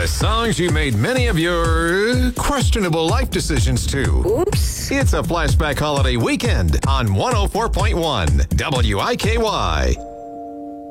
songs you made many of your questionable life decisions to. Oops. It's a flashback holiday weekend on 104.1 WIKY.